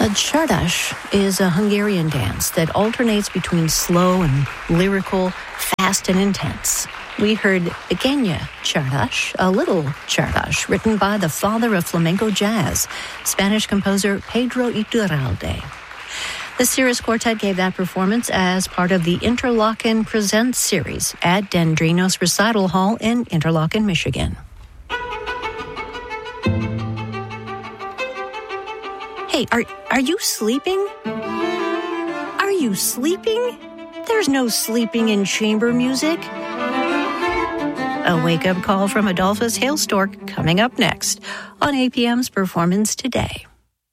A csardas is a Hungarian dance that alternates between slow and lyrical, fast and intense. We heard Pequeña Csardas, a little csardas, written by the father of flamenco jazz, Spanish composer Pedro Iturralde. The Cirrus Quartet gave that performance as part of the Interlochen Presents series at Dendrinos Recital Hall in Interlochen, Michigan. Hey, are you sleeping? Are you sleeping? There's no sleeping in chamber music. A wake-up call from Adolphus Hailstork coming up next on APM's Performance Today.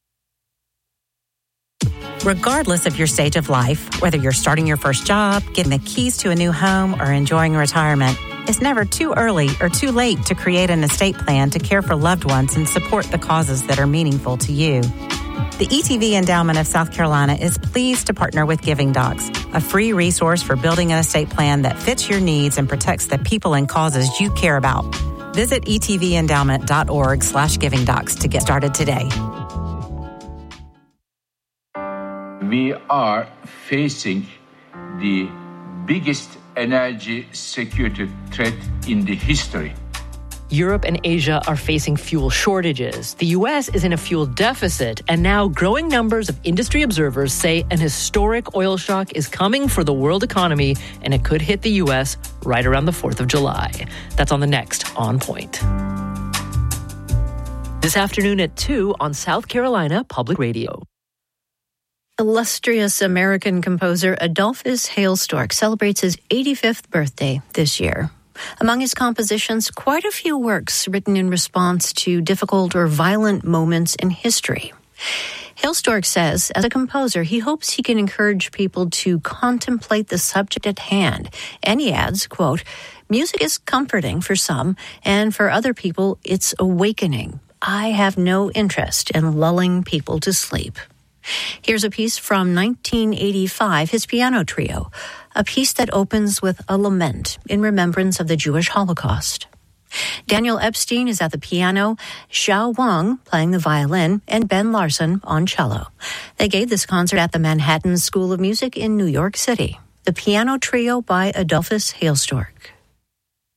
Regardless of your stage of life, whether you're starting your first job, getting the keys to a new home, or enjoying retirement, it's never too early or too late to create an estate plan to care for loved ones and support the causes that are meaningful to you. The ETV Endowment of South Carolina is pleased to partner with Giving Docs, a free resource for building an estate plan that fits your needs and protects the people and causes you care about. Visit etvendowment.org/givingdocs to get started today. We are facing the biggest energy security threat in the history. Europe and Asia are facing fuel shortages. The U.S. is in a fuel deficit, and now growing numbers of industry observers say an historic oil shock is coming for the world economy, and it could hit the U.S. right around the 4th of July. That's on the next On Point. This afternoon at 2 on South Carolina Public Radio. Illustrious American composer Adolphus Hailstork celebrates his 85th birthday this year. Among his compositions, quite a few works written in response to difficult or violent moments in history. Hailstork says, as a composer, he hopes he can encourage people to contemplate the subject at hand. And he adds, quote, "Music is comforting for some, and for other people, it's awakening. I have no interest in lulling people to sleep." Here's a piece from 1985, his piano trio, a piece that opens with a lament in remembrance of the Jewish Holocaust. Daniel Epstein is at the piano, Xiao Wang playing the violin, and Ben Larson on cello. They gave this concert at the Manhattan School of Music in New York City. The piano trio by Adolphus Hailstork.